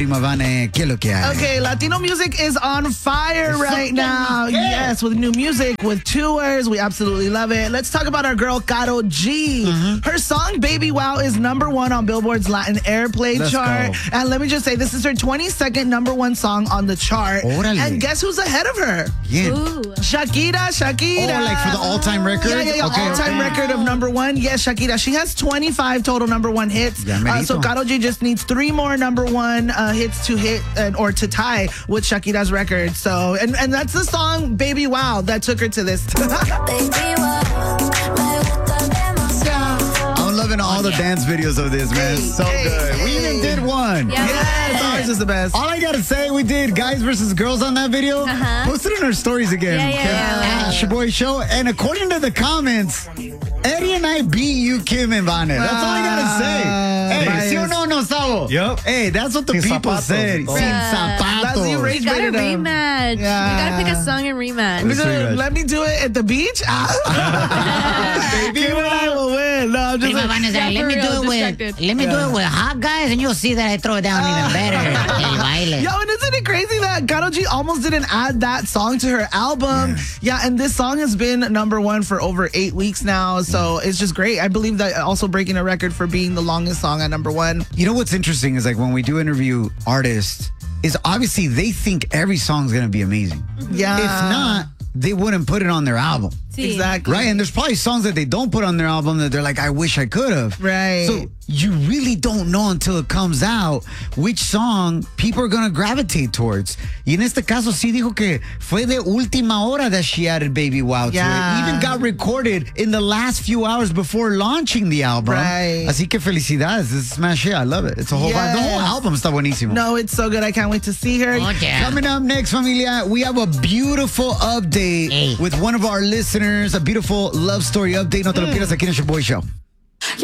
Vane, ¿qué es lo que hay? Okay, Latino music is on fire right now. Yes, with new music, with tours. We absolutely love it. Let's talk about our girl, Karol G. Her song, Baby Wow, is #1 on Billboard's Latin Airplay chart. Go. And let me just say, this is her 22nd #1 song on the chart. Órale. And guess who's ahead of her? Yeah. Shakira. Oh, like for the all-time record? Yeah. Okay, all-time record of #1. Yes, Shakira. She has 25 total #1 hits. So Karol G just needs 3 more #1 hits to hit or to tie with Shakira's record. So, and that's the song Baby Wow that took her to this. I'm loving all the dance videos of this, man. So good. We even did one. Yes, ours is the best. All I gotta say, we did guys versus girls on that video. Posted in our stories again. At Shaboy Show. And according to the comments, Eddie and I beat you, Kim and Vane. That's all I gotta say. Hey, ¿sí o no, Savo? Yep. Hey, that's what the people said. Sin zapatos. That's the rage You gotta baited him. rematch. Yeah. You gotta pick a song and rematch. Let me do it at the beach. Baby, Kim and I will win. No, I'm just Prima like, Vane said, let me do it with hot guys, and you'll see that I throw it down even better. El baile. Yo, and isn't it crazy that Karol G almost didn't add that song to her album? Yeah, and this song has been #1 for over 8 weeks now, so it's just great. I believe that also breaking a record for being the longest song at #1. You know what's interesting is like when we do interview artists, is obviously they think every song's gonna be amazing. Yeah. If not, they wouldn't put it on their album. Exactly. Right? And there's probably songs that they don't put on their album that they're like, I wish I could have. Right. So you really don't know until it comes out which song people are going to gravitate towards. Y en este caso sí dijo que fue de última hora that she added Baby Wow to it. Even got recorded in the last few hours before launching the album. Right. Así que felicidades. This is smash hit. I love it. It's a whole vibe. The whole album está buenísimo. No, it's so good. I can't wait to see her. Oh, yeah. Coming up next, familia, we have a beautiful update with one of our listeners, a beautiful love story update. No te lo pierdas aquí en el Shaboy Show.